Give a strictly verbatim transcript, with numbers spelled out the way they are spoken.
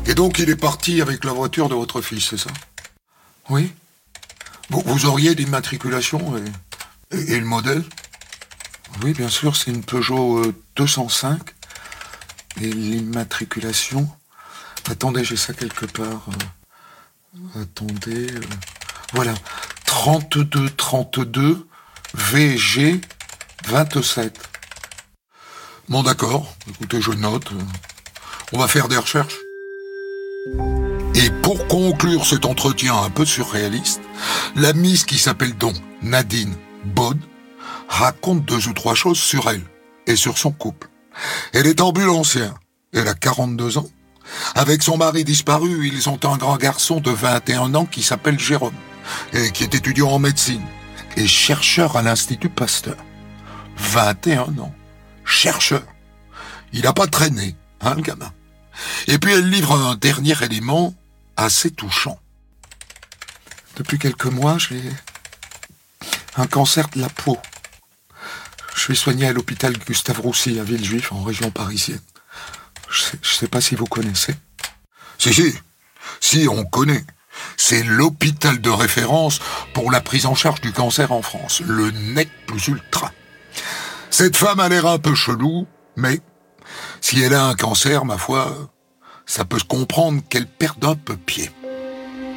Et donc il est parti avec la voiture de votre fils, c'est ça? Oui. Vous, vous auriez l'immatriculation et, et, et le modèle? Oui, bien sûr, c'est une Peugeot euh, deux cent cinq. Et l'immatriculation... Attendez, j'ai ça quelque part. Euh, attendez... Euh, voilà. trente-deux trente-deux V G vingt-sept. Bon, d'accord. Écoutez, je note. On va faire des recherches. Et pour conclure cet entretien un peu surréaliste, la Miss qui s'appelle donc Nadine Baud raconte deux ou trois choses sur elle et sur son couple. Elle est ambulancière. Elle a quarante-deux ans. Avec son mari disparu, ils ont un grand garçon de vingt et un ans qui s'appelle Jérôme et qui est étudiant en médecine et chercheur à l'Institut Pasteur. vingt et un ans. Chercheur. Il n'a pas traîné, hein, le gamin. Et puis elle livre un dernier élément assez touchant. Depuis quelques mois, j'ai un cancer de la peau. Je suis soigné à l'hôpital Gustave Roussy à Villejuif, en région parisienne. Je sais, je sais pas si vous connaissez. Si, si. Si, on connaît. C'est l'hôpital de référence pour la prise en charge du cancer en France. Le nec plus ultra. Cette femme a l'air un peu chelou, mais si elle a un cancer, ma foi, ça peut se comprendre qu'elle perde un peu pied.